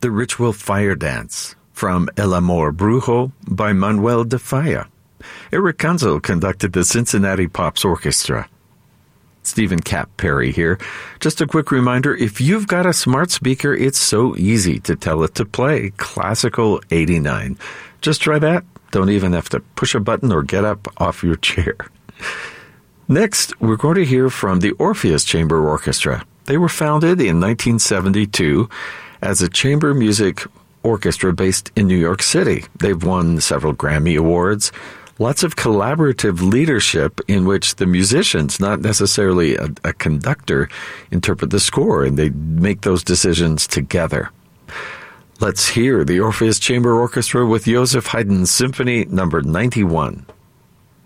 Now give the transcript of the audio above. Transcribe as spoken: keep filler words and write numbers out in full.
The Ritual Fire Dance from El Amor Brujo by Manuel de Falla. Eric Kunzel conducted the Cincinnati Pops Orchestra. Stephen Cap Perry here. Just a quick reminder, if you've got a smart speaker, it's so easy to tell it to play Classical eighty-nine. Just try that. Don't even have to push a button or get up off your chair. Next, we're going to hear from the Orpheus Chamber Orchestra. They were founded in nineteen seventy-two as a chamber music orchestra based in New York City. They've won several Grammy Awards, lots of collaborative leadership in which the musicians, not necessarily a, a conductor, interpret the score, and they make those decisions together. Let's hear the Orpheus Chamber Orchestra with Joseph Haydn's Symphony number ninety-one.